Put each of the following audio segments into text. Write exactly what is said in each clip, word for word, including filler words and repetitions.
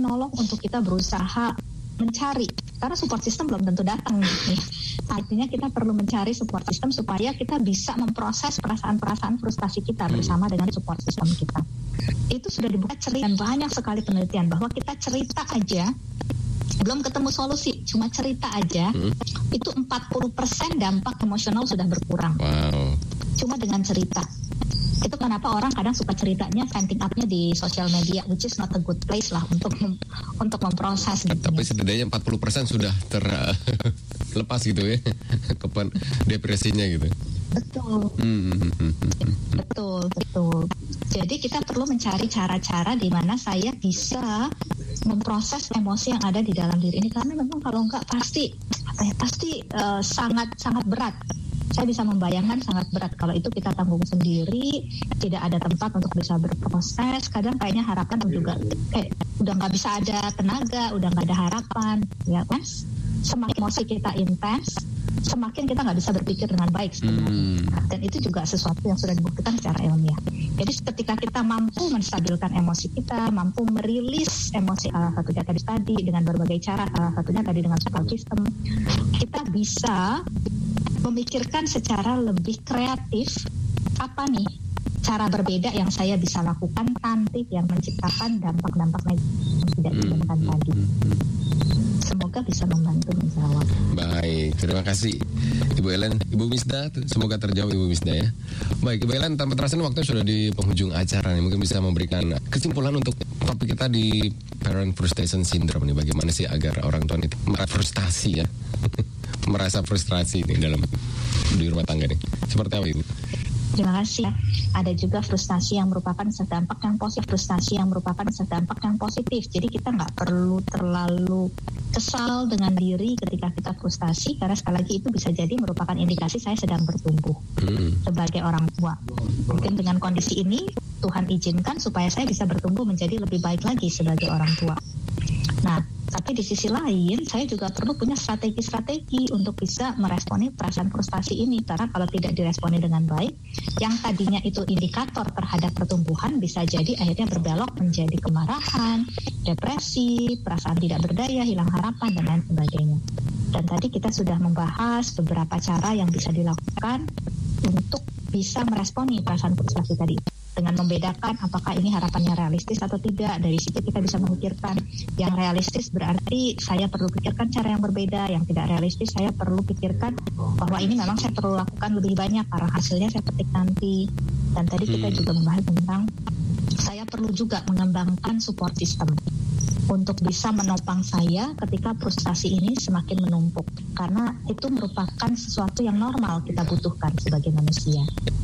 menolong untuk kita berusaha mencari, karena support system belum tentu datang nih. Artinya kita perlu mencari support system supaya kita bisa memproses perasaan-perasaan frustasi kita bersama dengan support system kita. Itu sudah dibuka cerita dan banyak sekali penelitian bahwa kita cerita aja belum ketemu solusi, cuma cerita aja hmm. itu empat puluh persen dampak emosional sudah berkurang. Wow. Cuma dengan cerita. Itu kenapa orang kadang suka ceritanya, venting up-nya di sosial media, which is not a good place lah untuk mem- untuk memproses. Gitu. Tapi setidaknya empat puluh persen sudah terlepas gitu ya, kepan depresinya gitu. Betul. Hmm. Betul, betul. Jadi kita perlu mencari cara-cara di mana saya bisa memproses emosi yang ada di dalam diri ini, karena memang kalau enggak pasti apa ya, pasti uh, sangat sangat berat. Saya bisa membayangkan sangat berat kalau itu kita tanggung sendiri, tidak ada tempat untuk bisa berproses. Kadang kayaknya harapan juga kayak udah nggak bisa ada tenaga, udah nggak ada harapan, ya kan? Semakin emosi kita intens, semakin kita nggak bisa berpikir dengan baik sebenarnya. Hmm. Dan itu juga sesuatu yang sudah dibuktikan secara ilmiah. Jadi ketika kita mampu menstabilkan emosi kita, mampu merilis emosi salah satunya tadi tadi dengan berbagai cara, salah satunya tadi dengan support system, kita bisa memikirkan secara lebih kreatif apa nih cara berbeda yang saya bisa lakukan tanpa yang menciptakan dampak-dampak negatif yang tidak diinginkan hmm. tadi. Semoga bisa membantu menjawab. Baik, terima kasih Ibu Ellen. Ibu Misda, semoga terjawab Ibu Misda ya. Baik, Ibu Ellen, tanpa terasa waktu sudah di penghujung acara nih. Mungkin bisa memberikan kesimpulan untuk topik kita di Parent Frustration Syndrome nih. Bagaimana sih agar orang tua ini merasa frustasi ya, merasa frustrasi nih dalam di rumah tangga nih. Seperti apa Ibu? Terima kasih. Ada juga frustasi yang merupakan dampak yang positif, frustasi yang merupakan dampak yang positif. Jadi kita nggak perlu terlalu kesal dengan diri ketika kita frustasi, karena sekali lagi itu bisa jadi merupakan indikasi saya sedang bertumbuh hmm. sebagai orang tua. Mungkin dengan kondisi ini Tuhan izinkan supaya saya bisa bertumbuh menjadi lebih baik lagi sebagai orang tua. Nah, tapi di sisi lain saya juga perlu punya strategi-strategi untuk bisa meresponi perasaan frustasi ini, karena kalau tidak diresponi dengan baik, yang tadinya itu indikator terhadap pertumbuhan bisa jadi akhirnya berbelok menjadi kemarahan, depresi, perasaan tidak berdaya, hilang harapan dan lain sebagainya. Dan tadi kita sudah membahas beberapa cara yang bisa dilakukan untuk bisa meresponi perasaan frustasi tadi, dengan membedakan apakah ini harapannya realistis atau tidak. Dari situ kita bisa memikirkan yang realistis berarti saya perlu pikirkan cara yang berbeda, yang tidak realistis saya perlu pikirkan bahwa ini memang saya perlu lakukan lebih banyak karena hasilnya saya petik nanti. Dan tadi kita juga membahas tentang saya perlu juga mengembangkan support system untuk bisa menopang saya ketika frustasi ini semakin menumpuk, karena itu merupakan sesuatu yang normal kita butuhkan sebagai manusia.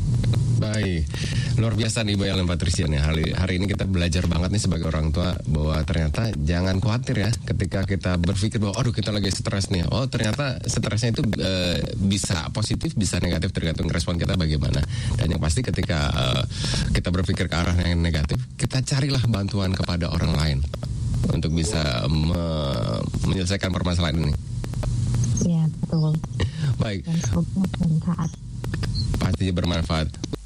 Baik, luar biasa nih Ibu Ellen Patricia nih. Hari, hari ini kita belajar banget nih sebagai orang tua bahwa ternyata jangan khawatir ya ketika kita berpikir bahwa aduh kita lagi stres nih. Oh ternyata stresnya itu e, bisa positif, bisa negatif tergantung respon kita bagaimana. Dan yang pasti ketika e, kita berpikir ke arah yang negatif, kita carilah bantuan kepada orang lain untuk bisa me- menyelesaikan permasalahan ini. Iya betul. Baik. Dan semoga bermanfaat. Pastinya bermanfaat.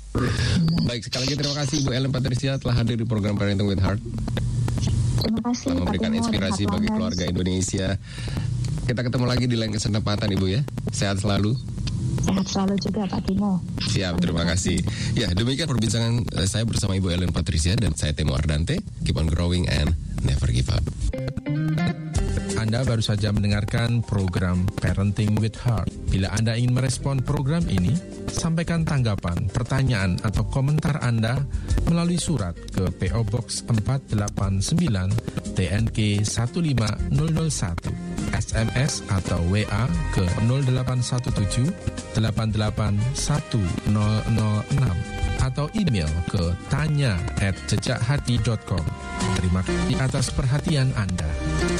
Baik, sekali lagi terima kasih Ibu Ellen Patricia telah hadir di program Parenting with Heart. Terima kasih. Telah memberikan Patimo, inspirasi bagi keluarga Indonesia. Kita ketemu lagi di lain kesempatan Ibu ya. Sehat selalu. Sehat selalu juga Pak Timo. Siap, terima kasih. Ya, demikian perbincangan saya bersama Ibu Ellen Patricia dan saya Timo Ardante. Keep on growing and never give up. Anda baru saja mendengarkan program Parenting with Heart. Bila Anda ingin merespon program ini, sampaikan tanggapan, pertanyaan, atau komentar Anda melalui surat ke P O Box empat delapan sembilan T N K satu lima nol nol satu, S M S atau W A ke nol delapan satu tujuh delapan delapan satu nol nol enam atau email ke tanya at jejakhati dot com. Terima kasih atas perhatian Anda.